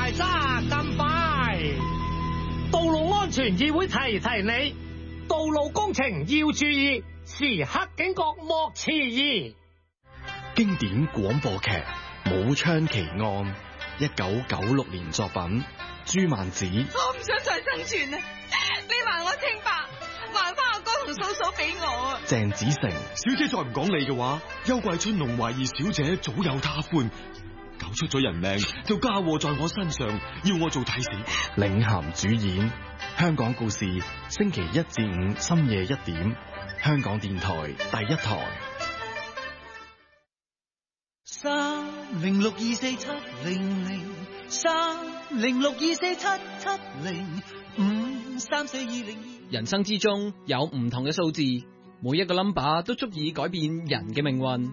快揸咁快。道路安全議會提提你，道路工程要注意，時刻警覺莫遲疑。 經典廣播劇《武昌奇案》，1996年作品，朱曼子。 我唔想再生存啦！你還我清白，還翻阿哥同嫂嫂俾我啊！ 鄭子誠。 小姐再唔講理嘅話，休怪春龍懷疑小姐早有他歡，搞出咗人命就嫁禍在我身上，要我做替死。 領銜主演，香港故事，星期1至5深夜1點，香港電台第一台。 306247003062477053420。人生之中有唔同嘅數字，每一個 number 都足以改變人嘅命運。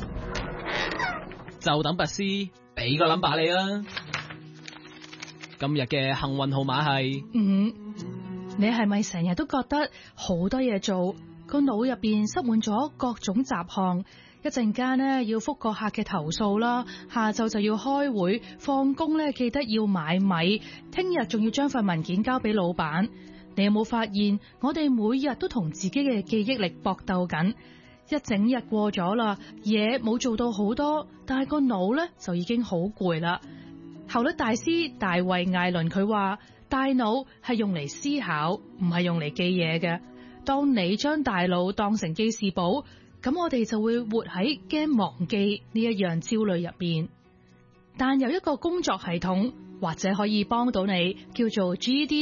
就等拔絲俾個 number 你啦。今日嘅幸運號碼係 5。你係咪成日都覺得好多嘢做，個腦入邊塞滿咗各種雜項？一陣間呢要覆個客嘅投訴啦，下晝就要開會，放工呢記得要買米，聽日仲要將份文件交俾老闆。你有冇發現我哋每日都同自己嘅記憶力搏鬥緊？一整日過咗啦，嘢冇做到好多，但係個腦呢就已經好攰啦。效率大師大衛艾倫佢話：大腦係用嚟思考，唔係用嚟記嘢嘅。當你將大腦當成記事簿，咁我哋就會活喺驚忘記呢一樣焦慮入邊。但有一個工作系統或者可以幫到你，叫做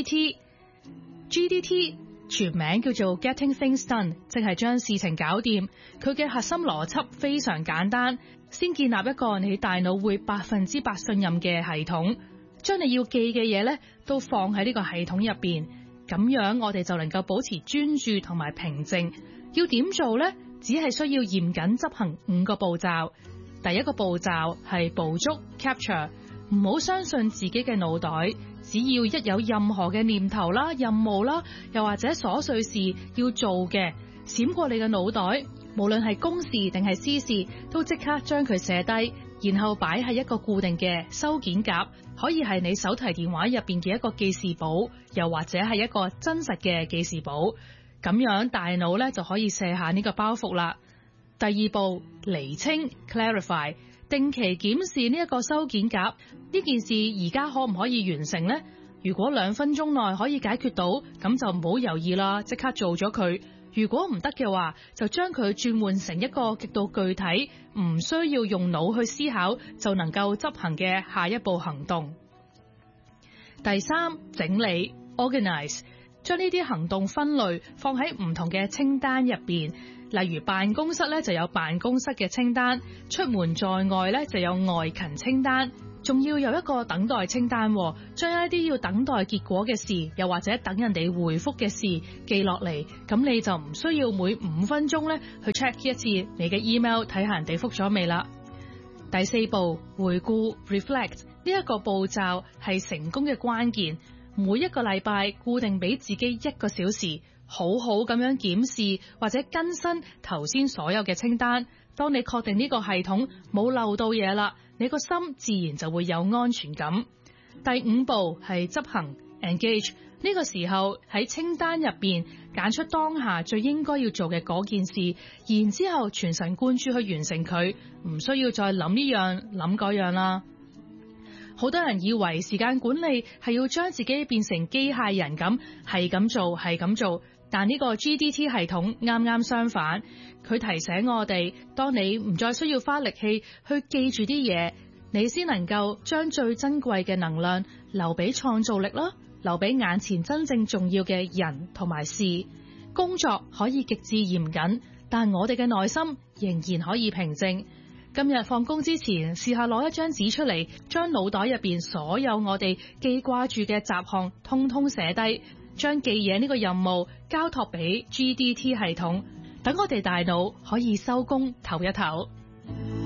GDT。GDT 全名叫做 Getting Things Done， 即係將事情搞掂。佢嘅核心邏輯非常簡單，先建立一個你大腦會100%信任嘅系統，將你要記嘅嘢呢都放喺呢個系統入邊。咁樣我哋就能夠保持專注同埋平靜。要點做呢？只係需要嚴謹執行5個步驟。第一個步驟係捕捉 capture， 唔好相信自己嘅腦袋，只要一有任何嘅念頭啦、任務啦，又或者瑣碎事要做嘅閃過你嘅腦袋，無論係公事定係私事，都即刻將佢寫低，然後擺喺一個固定嘅收件夾，可以係你手提電話入邊嘅一個記事簿，又或者係一個真實嘅記事簿。咁樣大腦咧就可以卸下呢個包袱啦。第二步，釐清 clarify， 定期檢視呢一個收件夾，呢件事而家可唔可以完成呢？如果2分鐘內可以解決到，咁就唔好猶豫啦，即刻做咗佢。如果唔得嘅話，就將佢轉換成一個極度具體，唔需要用腦去思考就能夠執行嘅下一步行動。第3，整理 organize，將呢啲行動分類放喺唔同嘅清單入邊，例如辦公室咧就有辦公室嘅清單，出門在外咧就有外勤清單，仲要有一個等待清單，將一啲要等待結果嘅事，又或者等人哋回覆嘅事記落嚟，咁你就唔需要每5分鐘咧去 check 一次你嘅 email 睇下人哋覆咗未啦。第4步，回顧 reflect， 呢一個步驟係成功嘅關鍵。每一個禮拜固定俾自己1個小時，好好咁樣檢視或者更新頭先所有嘅清單。當你確定呢個系統冇漏到嘢啦，你個心自然就會有安全感。第5步係執行 engage， 呢個時候喺清單入邊揀出當下最應該要做嘅嗰件事，然之後全神貫注去完成佢，唔需要再諗呢樣諗嗰樣啦。好多人以為時間管理係要將自己變成機械人咁，係咁做，但呢個 GDT 系統啱啱相反，佢提醒我哋，當你唔再需要花力氣去記住啲嘢，你先能夠將最珍貴嘅能量留俾創造力啦，留俾眼前真正重要嘅人同埋事。工作可以極致嚴謹，但我哋嘅內心仍然可以平靜。今日放工之前，試下攞一張紙出嚟，將腦袋入邊所有我哋記掛住嘅雜項通通寫低，將記嘢呢個任務交託俾 GDT 系統，等我哋大腦可以收工唞一唞。